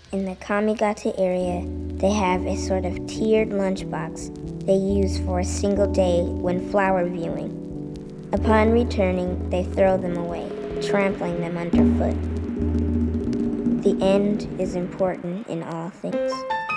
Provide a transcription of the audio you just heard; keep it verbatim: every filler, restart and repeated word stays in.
In the Kamigata area, they have a sort of tiered lunchbox they use for a single day when flower viewing. Upon returning, they throw them away, trampling them underfoot. The end is important in all things.